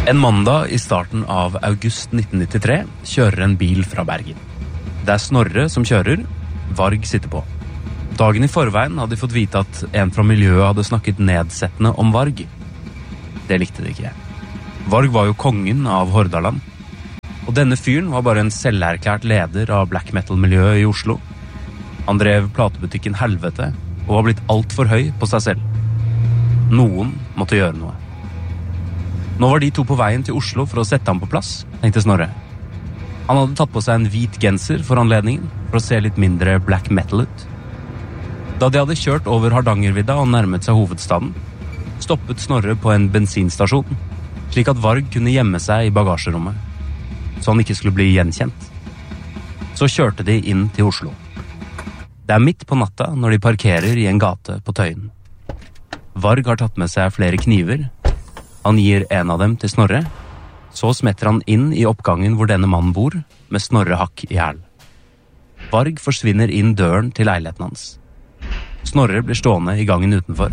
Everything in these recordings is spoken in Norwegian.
En mandag i starten av august 1993 kjører en bil fra Bergen. Det er Snorre som kjører, Varg sitter på. Dagen i forveien hadde de fått vite at en fra miljøet hadde snakket nedsettende om Varg. Det likte de ikke. Varg var jo kongen av Hordaland. Og denne fyren var bare en selverklært leder av black metal-miljøet i Oslo. Han drev platebutikken Helvete og var blitt alt for høy på seg selv. Noen måtte gjøre noe. Nå var de to på veien til Oslo for å sette ham på plass, tenkte Snorre. Han hadde tatt på seg en hvit genser for anledningen, for å se litt mindre black metal ut. Da de hadde kjørt over Hardangervidda og nærmet seg hovedstaden, stoppet Snorre på en bensinstasjon, slik at Varg kunne gjemme seg i bagasjerommet, så han ikke skulle bli gjenkjent. Så kjørte de inn til Oslo. Det er midt på natta når de parkerer i en gate på Tøyen. Varg har tatt med seg flere kniver. Han gir en av dem til Snorre. Så smetter han inn i oppgangen hvor denne mannen bor, med Snorre hakk i hæl. Varg forsvinner inn døren til leiligheten hans. Snorre blir stående i gangen utenfor.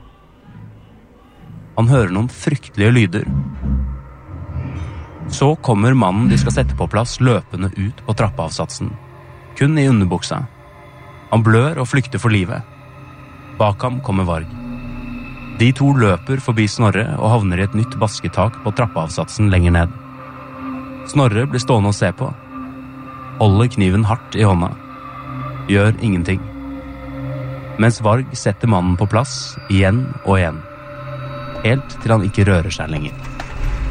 Han hører noen fryktelige lyder. Så kommer mannen de skal sette på plass løpende ut på trappeavsatsen. Kun i underbuksa. Han blør og flykter for livet. Bak ham kommer Varg. De to løper forbi Snorre og havner i et nytt basketak på trappeavsatsen lenger ned. Snorre blir stående og se på. Holder kniven hardt i hånda. Gjør ingenting. Mens Varg setter mannen på plass igjen og igjen. Helt til han ikke rører seg lenger.